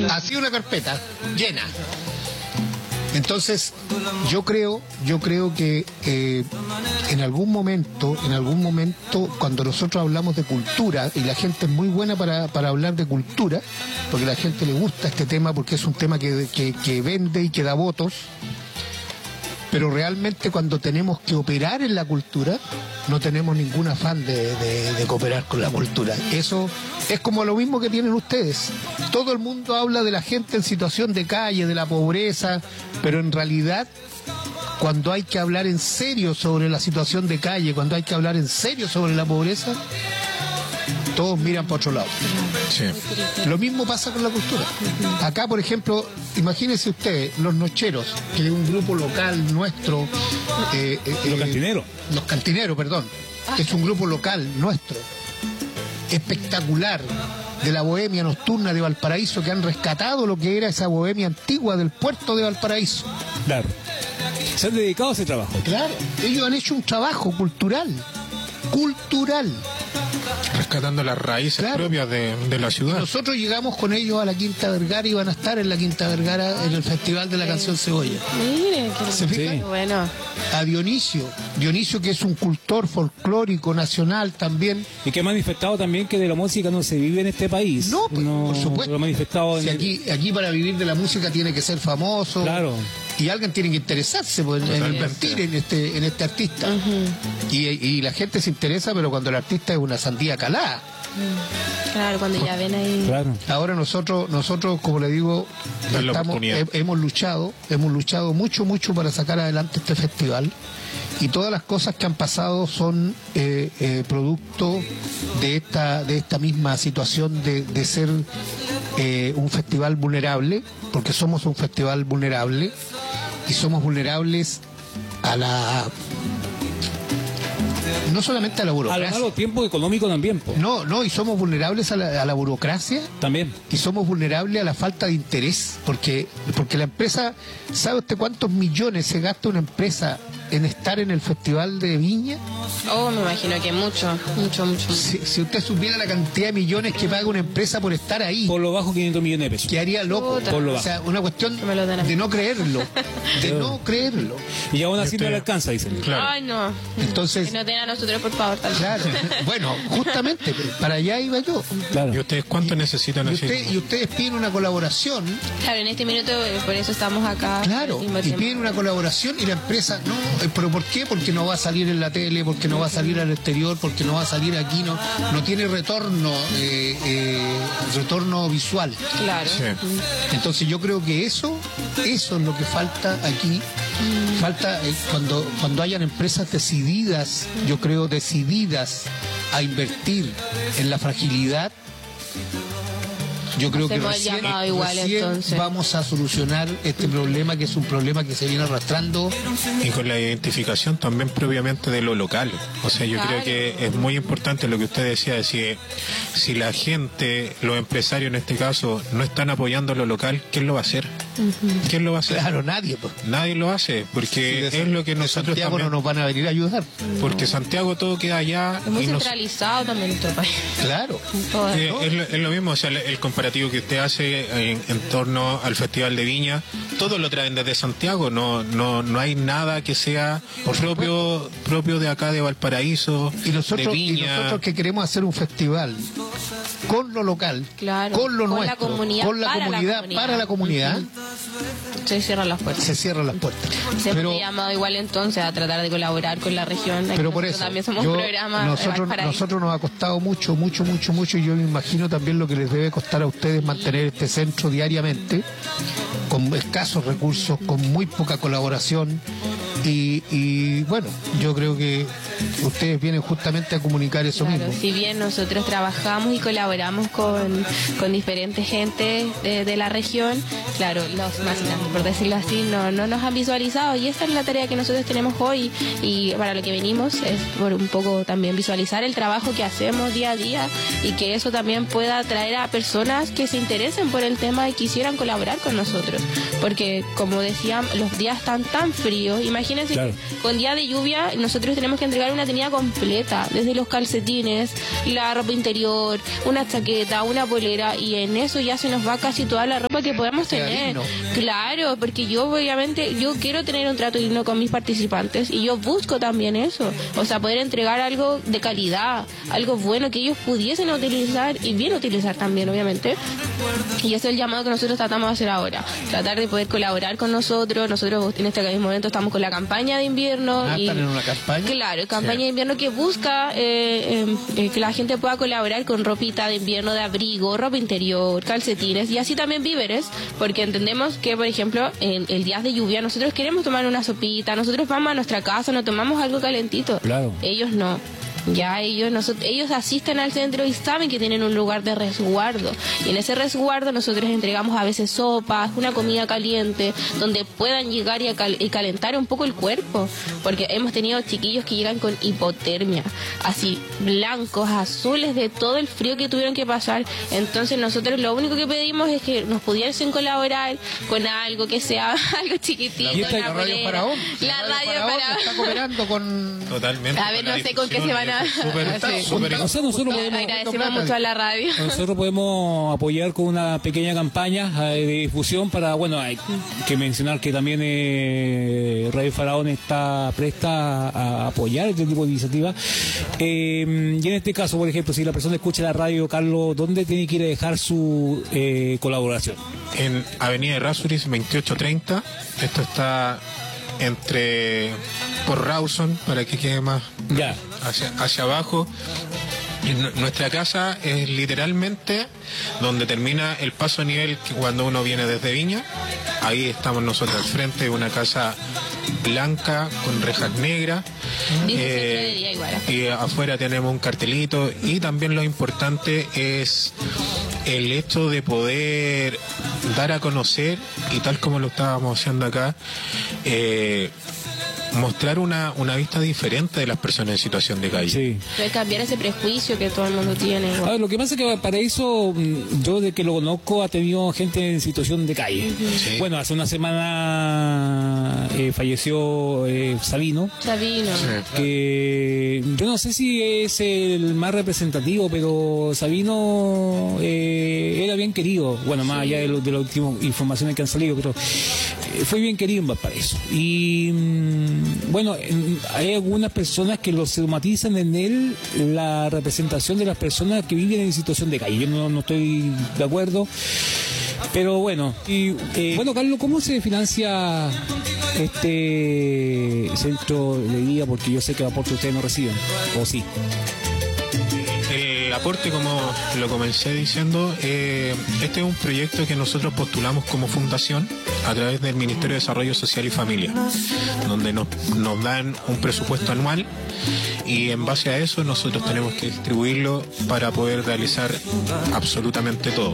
Así una carpeta llena. Entonces, yo creo que en algún momento, cuando nosotros hablamos de cultura, y la gente es muy buena para hablar de cultura, porque a la gente le gusta este tema, porque es un tema que vende y que da votos, pero realmente cuando tenemos que operar en la cultura, no tenemos ningún afán de cooperar con la cultura. Eso es como lo mismo que tienen ustedes. Todo el mundo habla de la gente en situación de calle, de la pobreza, pero en realidad, cuando hay que hablar en serio sobre la situación de calle, cuando hay que hablar en serio sobre la pobreza, todos miran para otro lado. Sí. Lo mismo pasa con la cultura. Acá, por ejemplo, imagínense usted, Los Nocheros, que es un grupo local nuestro. Los Cantineros. Los Cantineros, perdón. Es un grupo local nuestro. Espectacular. De la bohemia nocturna de Valparaíso, que han rescatado lo que era esa bohemia antigua del puerto de Valparaíso. Claro. Se han dedicado a ese trabajo. Claro. Ellos han hecho un trabajo cultural. Rescatando las raíces propias de la ciudad. Nosotros llegamos con ellos a la Quinta Vergara y van a estar en la Quinta Vergara en el Festival de la Canción Cebolla. Mire, ¿Se fijan? Sí. bueno. A Dionisio, que es un cultor folclórico nacional también. Y que ha manifestado también que de la música no se vive en este país. No, pues, por supuesto. Lo ha manifestado Si aquí para vivir de la música tiene que ser famoso. Claro. Y alguien tiene que interesarse pues, en invertir en este artista. Y la gente se interesa, pero cuando el artista es una sandía calada. Claro, cuando ya ven ahí. Claro. Ahora nosotros, como le digo, Dar la oportunidad. hemos luchado mucho para sacar adelante este festival, y todas las cosas que han pasado son producto de esta misma situación de ser un festival vulnerable, porque somos un festival vulnerable, y somos vulnerables no solamente a la A lo burocracia. largo tiempo económico también, po. No, y somos vulnerables a la burocracia. También. Y somos vulnerables a la falta de interés, porque la empresa, ¿sabe usted cuántos millones se gasta una empresa en estar en el Festival de Viña? Oh, me imagino que mucho. Si usted supiera la cantidad de millones que paga una empresa por estar ahí, Por lo bajo 500 millones de pesos. quedaría loco. Puta. Por lo O sea, una cuestión Que me lo den a mí. de no creerlo. No creerlo. Y aún así no le alcanza, dicen. Claro. Ay, no. Entonces, Que no den a nosotros, por favor, tal vez. claro, bueno, justamente, para allá iba yo. Claro. ¿Y ustedes cuánto necesitan así? Y ustedes piden una colaboración. Claro, en este minuto, por eso estamos acá. Claro, al mismo y tiempo. piden una colaboración y la empresa, no, ¿pero por qué? Porque no va a salir en la tele, porque no va a salir al exterior, porque no va a salir aquí, no tiene retorno visual. Claro. Sí. Entonces yo creo que eso es lo que falta aquí. Falta cuando hayan empresas decididas, yo creo decididas a invertir en la fragilidad. Yo creo que Hacemos el recién llamado igual, entonces. vamos a solucionar este problema, que es un problema que se viene arrastrando. Y con la identificación también propiamente de lo local. O sea, yo Claro. creo que es muy importante lo que usted decía, de si la gente, los empresarios en este caso, no están apoyando lo local, ¿quién lo va a hacer? ¿Quién lo va a hacer? Claro, nadie. Pues. Nadie lo hace, porque es lo que De nosotros Santiago también... no nos van a venir a ayudar. Porque Santiago todo queda allá Es muy y nos... centralizado también nuestro país. Claro. Todo, Sí, ¿no? es lo mismo, o sea, el comparativo que usted hace en torno al Festival de Viña, todo lo traen desde Santiago, no hay nada que sea propio de acá de Valparaíso, Y nosotros, de Viña. que queremos hacer un festival con lo local, Claro, con lo con la nuestro, comunidad, con la comunidad, para la comunidad, Se cierran las puertas. se cierran las puertas. Se Pero, hemos llamado igual entonces a tratar de colaborar con la región. pero por Nosotros eso, también somos programa de Valparaíso. nosotros nos ha costado mucho, y yo me imagino también lo que les debe costar a ustedes mantener este centro diariamente, con escasos recursos, con muy poca colaboración, y bueno, yo creo que ustedes vienen justamente a comunicar eso Claro, mismo. si bien nosotros trabajamos y colaboramos con diferentes gente de la región, claro, los más grandes, por decirlo así, no nos han visualizado, y esa es la tarea que nosotros tenemos hoy, y para lo que venimos es por un poco también visualizar el trabajo que hacemos día a día, y que eso también pueda atraer a personas que se interesen por el tema y quisieran colaborar con nosotros, porque como decían, los días están tan fríos, imagínate imagínense, Claro. con día de lluvia nosotros tenemos que entregar una tenida completa, desde los calcetines, la ropa interior, una chaqueta, una polera, y en eso ya se nos va casi toda la ropa que podemos Queda tener. digno. Claro, porque yo obviamente, yo quiero tener un trato digno con mis participantes y yo busco también eso, o sea, poder entregar algo de calidad, algo bueno que ellos pudiesen utilizar y bien utilizar también, obviamente. Y ese es el llamado que nosotros tratamos de hacer ahora, tratar de poder colaborar con nosotros. Nosotros en este momento estamos con la campaña de invierno. ¿Están en una campaña? Claro, campaña de invierno que busca que la gente pueda colaborar con ropita de invierno, de abrigo, ropa interior, calcetines y así también víveres, porque entendemos que, por ejemplo, en el día de lluvia nosotros queremos tomar una sopita, nosotros vamos a nuestra casa, nos tomamos algo calentito. Claro. Ellos no. Ya ellos asisten al centro y saben que tienen un lugar de resguardo. Y en ese resguardo nosotros entregamos a veces sopas, una comida caliente, donde puedan llegar y calentar un poco el cuerpo. Porque hemos tenido chiquillos que llegan con hipotermia, así blancos, azules, de todo el frío que tuvieron que pasar. Entonces nosotros lo único que pedimos es que nos pudiesen colaborar con algo que sea algo chiquitito. Y esta- una La Radio polera. Faraón. La radio Faraón está cooperando con... Totalmente. A ver, con la no sé con qué difusión, se van a- súper- Sí. súper- O sea, nosotros podemos, Agradecemos mucho a la radio. nosotros podemos apoyar con una pequeña campaña de difusión para, bueno, hay que mencionar que también Radio Faraón está presta a apoyar este tipo de iniciativas. Y en este caso, por ejemplo, si la persona escucha la radio, Carlos, ¿dónde tiene que ir a dejar su colaboración? En Avenida Errázuriz 2830. Esto está por Rawson, para que quede más Ya. hacia abajo. Y nuestra casa es literalmente donde termina el paso a nivel que cuando uno viene desde Viña. Ahí estamos nosotros al frente de una casa blanca con rejas negras. Dice centro de día igual. Y afuera tenemos un cartelito. Y también lo importante es el hecho de poder dar a conocer, y tal como lo estábamos haciendo acá, mostrar una vista diferente de las personas en situación de calle. Sí. Pero cambiar ese prejuicio que todo el mundo tiene. A ver, lo que pasa es que para eso, yo de que lo conozco, ha tenido gente en situación de calle. Sí. Bueno, hace una semana falleció Sabino, Sabino. que yo no sé si es el más representativo, pero Sabino era bien querido, bueno, más allá de las últimas informaciones que han salido, pero fue bien querido en Valparaíso. Y bueno, hay algunas personas que lo somatizan en él la representación de las personas que viven en situación de calle. Yo no estoy de acuerdo, pero bueno. Y bueno, Carlos, ¿cómo se financia este centro de día? Porque yo sé que aporte ustedes no reciben, ¿o sí? El aporte, como lo comencé diciendo, este es un proyecto que nosotros postulamos como fundación a través del Ministerio de Desarrollo Social y Familia, donde nos dan un presupuesto anual y en base a eso nosotros tenemos que distribuirlo para poder realizar absolutamente todo.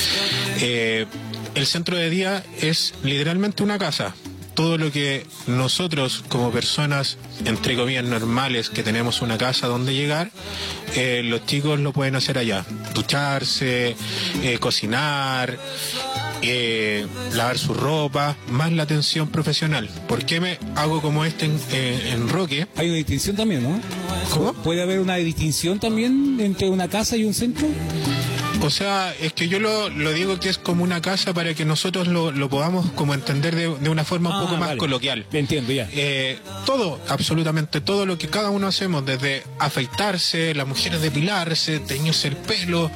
El centro de día es literalmente una casa. Todo lo que nosotros como personas, entre comillas, normales, que tenemos una casa donde llegar, los chicos lo pueden hacer allá. Ducharse, cocinar, lavar su ropa, más la atención profesional. ¿Por qué me hago como en Roque? Hay una distinción también, ¿no? ¿Cómo? ¿Puede haber una distinción también entre una casa y un centro? O sea, es que yo lo digo que es como una casa para que nosotros lo podamos como entender de una forma un poco más vale. coloquial. Entiendo, ya. Todo, absolutamente todo lo que cada uno hacemos, desde afeitarse, las mujeres depilarse, teñirse el pelo,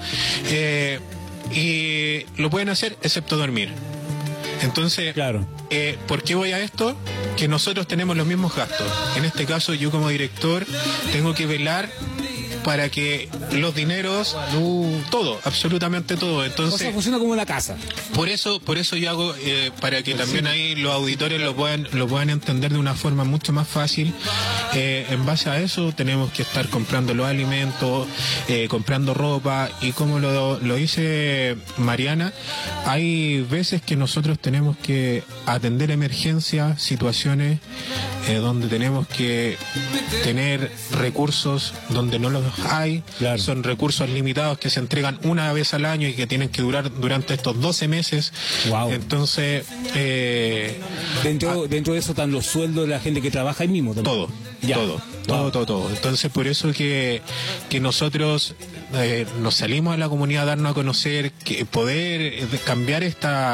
y lo pueden hacer excepto dormir. Entonces, Claro. ¿por qué voy a esto? Que nosotros tenemos los mismos gastos. En este caso, yo como director tengo que velar para que los dineros, todo, absolutamente todo. O sea, Entonces, funciona como una casa. por eso yo hago, para que también ahí los auditores lo puedan entender de una forma mucho más fácil. En base a eso tenemos que estar comprando los alimentos, comprando ropa, y como lo dice Mariana, hay veces que nosotros tenemos que atender emergencias, situaciones donde tenemos que tener recursos donde no los hay, Claro. son recursos limitados que se entregan una vez al año y que tienen que durar durante estos 12 meses. Wow. Entonces, Dentro de eso están los sueldos de la gente que trabaja ahí mismo también. todo, Ya. todo. Entonces, por eso que nosotros nos salimos a la comunidad a darnos a conocer, que poder cambiar esta